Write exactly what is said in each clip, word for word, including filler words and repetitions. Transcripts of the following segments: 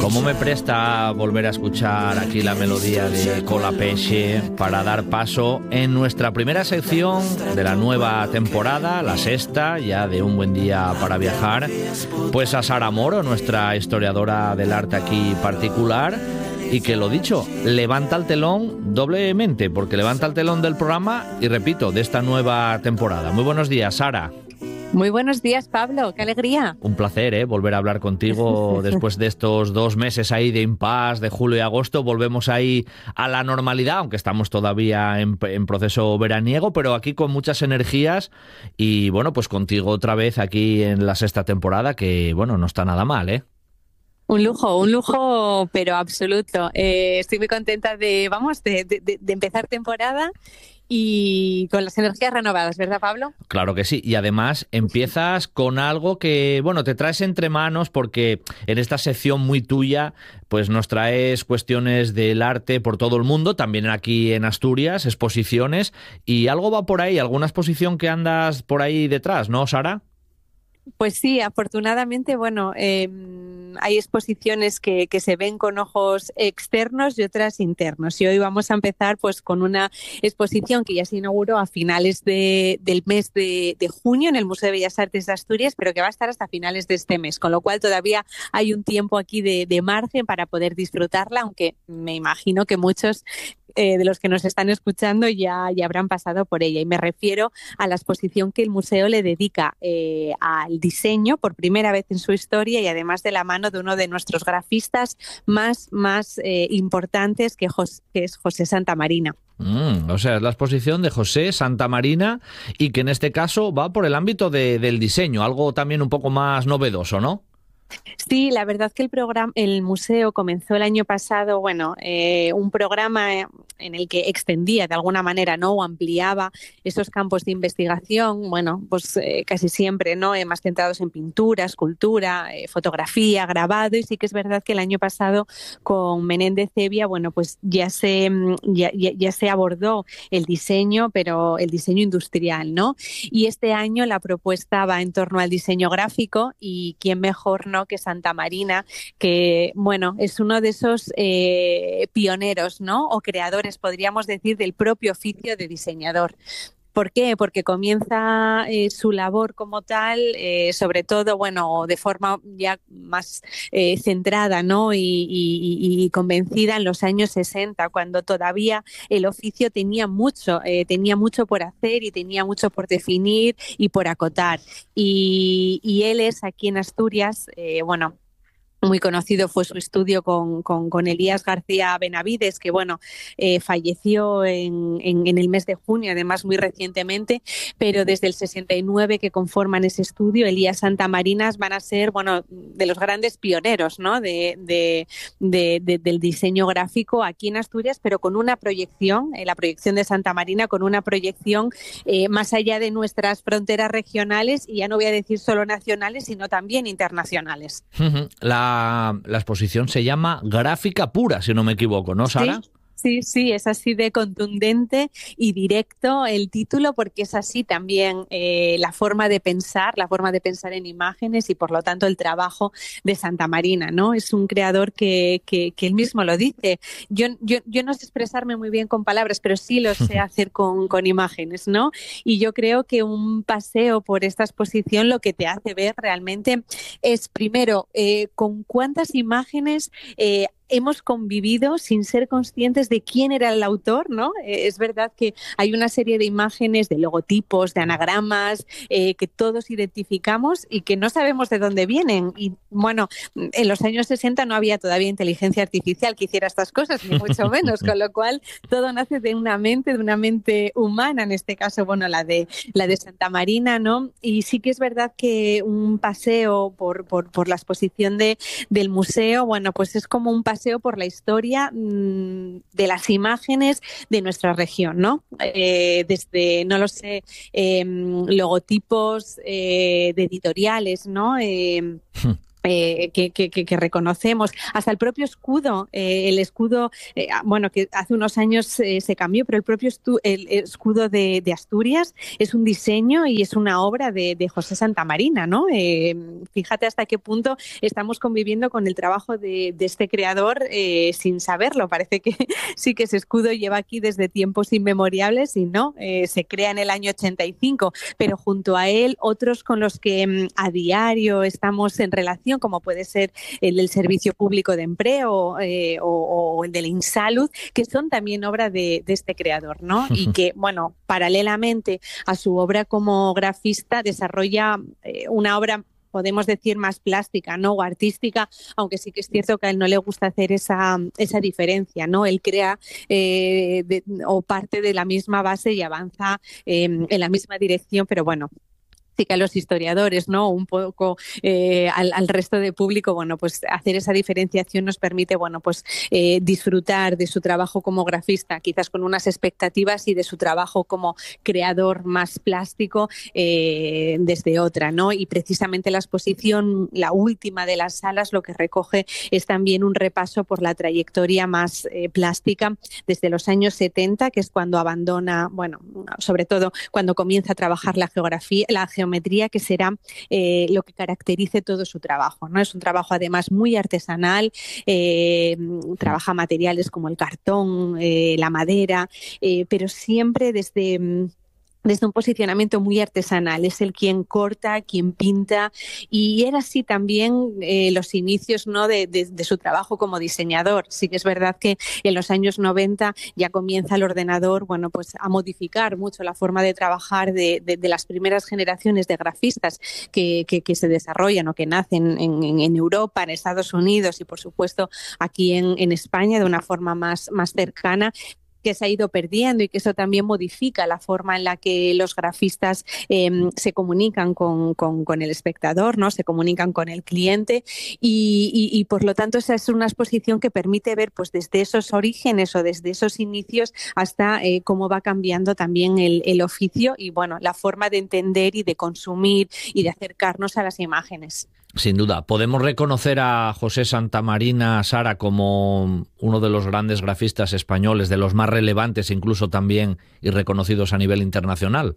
¿Cómo me presta volver a escuchar aquí la melodía de Colapesce para dar paso en nuestra primera sección de la nueva temporada, la sexta, ya de Un Buen Día para Viajar? Pues a Sara Moro, nuestra historiadora del arte aquí particular, y que, lo dicho, levanta el telón doblemente, porque levanta el telón del programa y, repito, de esta nueva temporada. Muy buenos días, Sara. Muy buenos días, Pablo, qué alegría. Un placer, ¿eh? Volver a hablar contigo después de estos dos meses ahí de impasse, de julio y agosto. Volvemos ahí a la normalidad, aunque estamos todavía en, en proceso veraniego, pero aquí con muchas energías y, bueno, pues contigo otra vez aquí en la sexta temporada, que, bueno, no está nada mal, ¿eh? Un lujo, un lujo, pero absoluto. Eh, estoy muy contenta de, vamos, de, de, de empezar temporada y con las energías renovadas, ¿verdad, Pablo? Claro que sí, y además empiezas con algo que, bueno, te traes entre manos, porque en esta sección muy tuya pues nos traes cuestiones del arte por todo el mundo, también aquí en Asturias, exposiciones, y algo va por ahí, alguna exposición que andas por ahí detrás, ¿no, Sara? Pues sí, afortunadamente, bueno, eh, hay exposiciones que, que se ven con ojos externos y otras internos. Y hoy vamos a empezar pues con una exposición que ya se inauguró a finales de, del mes de, de junio en el Museo de Bellas Artes de Asturias, pero que va a estar hasta finales de este mes, con lo cual todavía hay un tiempo aquí de, de margen para poder disfrutarla, aunque me imagino que muchos Eh, de los que nos están escuchando ya, ya habrán pasado por ella. Y me refiero a la exposición que el museo le dedica eh, al diseño por primera vez en su historia, y además de la mano de uno de nuestros grafistas más, más eh, importantes, que, Jos- que es José Santamarina. Mm, o sea, es la exposición de José Santamarina, y que en este caso va por el ámbito de, del diseño, algo también un poco más novedoso, ¿no? Sí, la verdad que el programa, el museo comenzó el año pasado, bueno, eh, un programa en el que extendía de alguna manera, ¿no? O ampliaba esos campos de investigación, bueno, pues eh, casi siempre, ¿no? Eh, más centrados en pintura, escultura, eh, fotografía, grabado, y sí que es verdad que el año pasado con Menéndez Evia, bueno, pues ya se, ya, ya, ya se abordó el diseño, pero el diseño industrial, ¿no? Y este año la propuesta va en torno al diseño gráfico, y quién mejor, ¿no?, que Santamarina, que, bueno, es uno de esos eh, pioneros, ¿no?, o creadores, podríamos decir, del propio oficio de diseñador. ¿Por qué? Porque comienza eh, su labor como tal, eh, sobre todo, bueno, de forma ya más eh, centrada, ¿no?, y, y, y convencida en los años sesenta, cuando todavía el oficio tenía mucho, eh, tenía mucho por hacer y tenía mucho por definir y por acotar. Y, y él es aquí en Asturias, eh, bueno, muy conocido fue su estudio con, con, con Elías García Benavides, que bueno, eh, falleció en, en, en el mes de junio, además muy recientemente, pero desde el sesenta y nueve que conforman ese estudio, Elías Santamarinas van a ser, bueno, de los grandes pioneros, ¿no?, de, de, de, de, del diseño gráfico aquí en Asturias, pero con una proyección, eh, la proyección de Santamarina, con una proyección eh, más allá de nuestras fronteras regionales, y ya no voy a decir solo nacionales, sino también internacionales. La La exposición se llama Gráfica Pura, si no me equivoco, ¿no, Sara? Sí. Sí, sí, es así de contundente y directo el título, porque es así también eh, la forma de pensar, la forma de pensar en imágenes, y por lo tanto el trabajo de Santamarina, ¿no? Es un creador que, que, que él mismo lo dice. Yo, yo, yo no sé expresarme muy bien con palabras, pero sí lo sé hacer con, con imágenes, ¿no? Y yo creo que un paseo por esta exposición lo que te hace ver realmente es, primero, eh, con cuántas imágenes eh, hemos convivido sin ser conscientes de quién era el autor, ¿no? Eh, es verdad que hay una serie de imágenes, de logotipos, de anagramas, eh, que todos identificamos y que no sabemos de dónde vienen. Y bueno, en los años sesenta no había todavía inteligencia artificial que hiciera estas cosas, ni mucho menos, con lo cual todo nace de una mente, de una mente humana, en este caso, bueno, la de, la de Santamarina, ¿no? Y sí que es verdad que un paseo por, por, por la exposición de, del museo, bueno, pues es como un paseo paseo por la historia mmm, de las imágenes de nuestra región, ¿no? Eh, desde, no lo sé, eh, logotipos eh, de editoriales, ¿no? Eh, Eh, que, que, que reconocemos, hasta el propio escudo, eh, el escudo, eh, bueno, que hace unos años eh, se cambió, pero el propio estu el escudo de, de Asturias es un diseño y es una obra de, de José Santamarina, ¿no? Eh, fíjate hasta qué punto estamos conviviendo con el trabajo de, de este creador eh, sin saberlo. Parece que sí que ese escudo lleva aquí desde tiempos inmemoriales y no, eh, se crea en el año ochenta y cinco, pero junto a él otros con los que mm, a diario estamos en relación, como puede ser el del Servicio Público de Empleo eh, o, o el del InSalud, que son también obra de, de este creador, ¿no? Y que, bueno, paralelamente a su obra como grafista, desarrolla eh, una obra, podemos decir, más plástica, ¿no? O artística, aunque sí que es cierto que a él no le gusta hacer esa, esa diferencia, ¿no? Él crea eh, de, o parte de la misma base y avanza eh, en la misma dirección, pero bueno, sí que a los historiadores, ¿no? Un poco eh, al, al resto del público, bueno, pues hacer esa diferenciación nos permite, bueno, pues eh, disfrutar de su trabajo como grafista, quizás con unas expectativas, y de su trabajo como creador más plástico eh, desde otra, ¿no? Y precisamente la exposición, la última de las salas, lo que recoge es también un repaso por la trayectoria más eh, plástica desde los años setenta, que es cuando abandona, bueno, sobre todo cuando comienza a trabajar la geografía, la geografía geometría, que será eh, lo que caracterice todo su trabajo, ¿no? Es un trabajo además muy artesanal, eh, trabaja materiales como el cartón, eh, la madera, eh, pero siempre desde... desde un posicionamiento muy artesanal. Es el quien corta, quien pinta, y era así también eh, los inicios, ¿no? de, de, de su trabajo como diseñador. Sí que es verdad que en los años noventa ya comienza el ordenador, bueno, pues a modificar mucho la forma de trabajar de, de, de las primeras generaciones de grafistas que, que, que se desarrollan o que nacen en, en, en Europa, en Estados Unidos y, por supuesto, aquí en, en España de una forma más, más cercana, que se ha ido perdiendo, y que eso también modifica la forma en la que los grafistas eh, se comunican con, con, con el espectador, ¿no? Se comunican con el cliente, y, y, y por lo tanto esa es una exposición que permite ver, pues, desde esos orígenes o desde esos inicios hasta eh, cómo va cambiando también el, el oficio y, bueno, la forma de entender y de consumir y de acercarnos a las imágenes. Sin duda. ¿Podemos reconocer a José Santamarina, Sara, como uno de los grandes grafistas españoles, de los más relevantes incluso también y reconocidos a nivel internacional?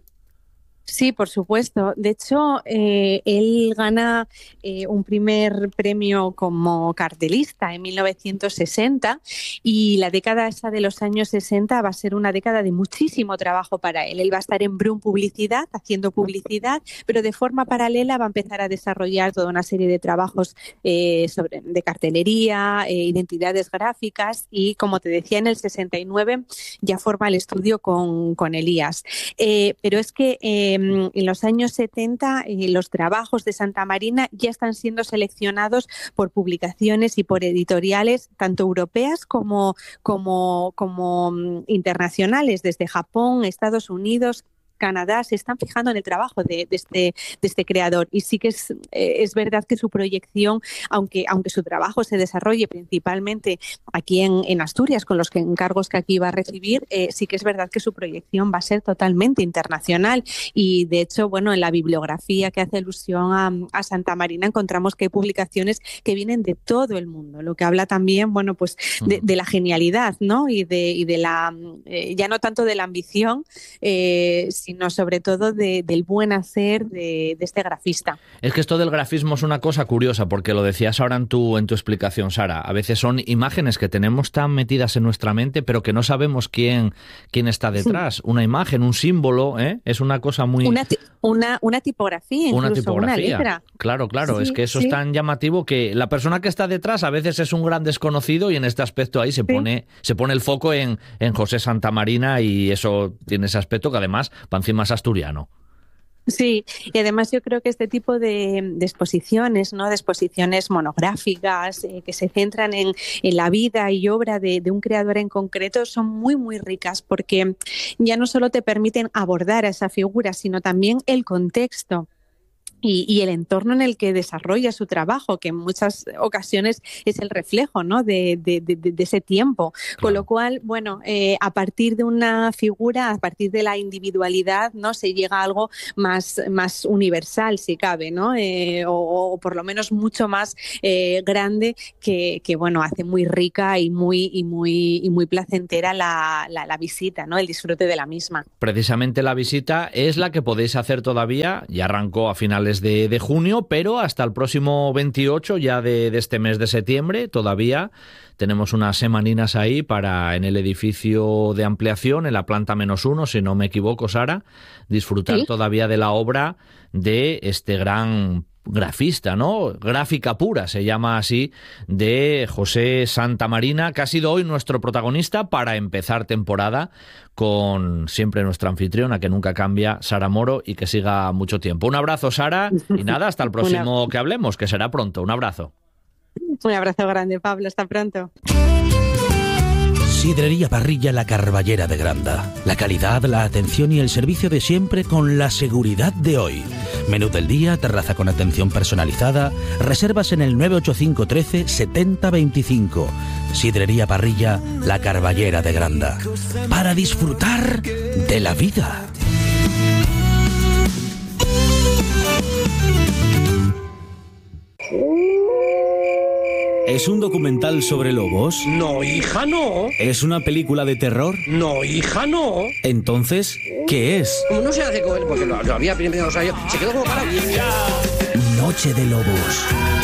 Sí, por supuesto. De hecho, eh, él gana eh, un primer premio como cartelista en mil novecientos sesenta, y la década esa de los años sesenta va a ser una década de muchísimo trabajo para él. Él va a estar en Brum Publicidad, haciendo publicidad, pero de forma paralela va a empezar a desarrollar toda una serie de trabajos eh, sobre, de cartelería, eh, identidades gráficas, y, como te decía, en el sesenta y nueve ya forma el estudio con, con Elías. Eh, pero es que eh, en los años setenta eh, los trabajos de Santamarina ya están siendo seleccionados por publicaciones y por editoriales tanto europeas como, como, como internacionales, desde Japón, Estados Unidos, Canadá. Se están fijando en el trabajo de, de, este, de este creador, y sí que es, eh, es verdad que su proyección, aunque, aunque su trabajo se desarrolle principalmente aquí en, en Asturias, con los encargos que aquí va a recibir, eh, sí que es verdad que su proyección va a ser totalmente internacional, y de hecho, bueno, en la bibliografía que hace alusión a, a Santamarina encontramos que hay publicaciones que vienen de todo el mundo, lo que habla también, bueno, pues de, de la genialidad, ¿no? Y de, y de la, eh, ya no tanto de la ambición, eh, sino sobre todo de, del buen hacer de, de este grafista. Es que esto del grafismo es una cosa curiosa, porque lo decías ahora en tu, en tu explicación, Sara. A veces son imágenes que tenemos tan metidas en nuestra mente, pero que no sabemos quién, quién está detrás. Sí. Una imagen, un símbolo, ¿eh? Es una cosa muy... Una, una, una tipografía, incluso, una tipografía. Una letra. Claro, claro. Sí, es que eso sí. es tan llamativo que la persona que está detrás a veces es un gran desconocido, y en este aspecto ahí se pone, sí. se pone el foco en, en José Santamarina, y eso tiene ese aspecto que además va encima es asturiano. Sí, y además yo creo que este tipo de, de exposiciones, ¿no? De exposiciones monográficas eh, que se centran en, en la vida y obra de, de un creador en concreto son muy, muy ricas, porque ya no solo te permiten abordar a esa figura, sino también el contexto Y, y el entorno en el que desarrolla su trabajo, que en muchas ocasiones es el reflejo, ¿no? de, de, de, de ese tiempo. Claro. Con lo cual, bueno, eh, a partir de una figura, a partir de la individualidad, ¿no? Se llega a algo más, más universal, si cabe, ¿no? Eh, o, o por lo menos mucho más eh, grande, que, que, bueno, hace muy rica y muy, y muy, y muy placentera la, la, la visita, ¿no? El disfrute de la misma. Precisamente la visita es la que podéis hacer todavía, ya arrancó a finales De, de junio, pero hasta el próximo veintiocho ya de, de este mes de septiembre todavía tenemos unas semaninas ahí para, en el edificio de ampliación, en la planta menos uno, si no me equivoco, Sara, disfrutar ¿Sí? todavía de la obra de este gran grafista, ¿no? Gráfica pura, se llama así, de José Santamarina, que ha sido hoy nuestro protagonista para empezar temporada con siempre nuestra anfitriona, que nunca cambia, Sara Moro, y que siga mucho tiempo. Un abrazo, Sara, y nada, hasta el próximo que hablemos, que será pronto. Un abrazo. Un abrazo grande, Pablo, hasta pronto. Sidrería Parrilla La Carballera de Granda. La calidad, la atención y el servicio de siempre con la seguridad de hoy. Menú del día, terraza con atención personalizada. Reservas en el nueve ocho cinco uno tres setenta veinticinco. Sidrería Parrilla La Carballera de Granda. Para disfrutar de la vida. ¿Es un documental sobre lobos? No, hija, no. ¿Es una película de terror? No, hija, no. Entonces, ¿qué es? Como no se hace con él, porque lo, lo había primero, o sea, yo, se quedó como para... Noche de Lobos.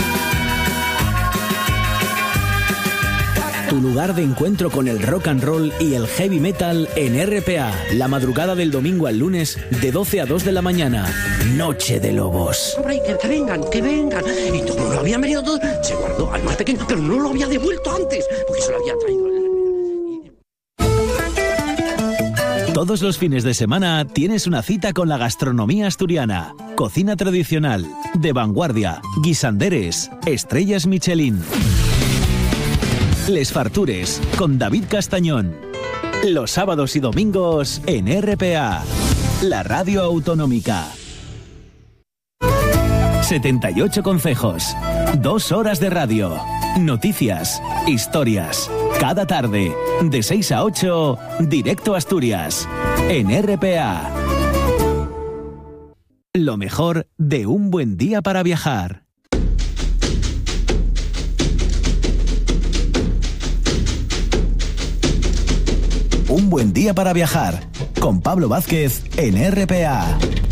Tu lugar de encuentro con el rock and roll y el heavy metal en R P A. La madrugada del domingo al lunes de doce a dos de la mañana. Noche de Lobos. Hombre, que, que vengan, que vengan. Y como lo habían venido todo, se guardó al más pequeño, pero no lo había devuelto antes, porque se lo había traído. Todos los fines de semana tienes una cita con la gastronomía asturiana. Cocina tradicional, de vanguardia, guisanderes, estrellas Michelin. Les Fartures, con David Castañón. Los sábados y domingos en R P A, la radio autonómica. setenta y ocho concejos, dos horas de radio, noticias, historias. Cada tarde, de seis a ocho, directo a Asturias, en R P A. Lo mejor de un buen día para viajar. Un buen día para viajar, con Pablo Vázquez en R P A.